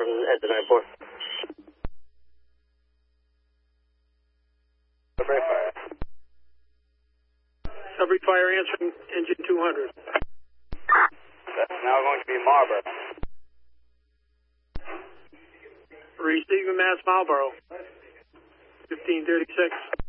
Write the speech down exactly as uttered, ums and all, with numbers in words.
from at the nine four. Sudbury Fire. Sudbury Fire answering engine two hundred. That's now going to be Marlboro. Receiving Mass Marlboro. fifteen thirty-six.